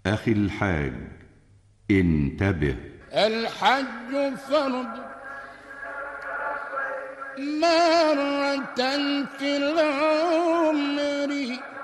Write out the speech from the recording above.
أخي الحاج، انتبه. الحج فرض مرة في العمر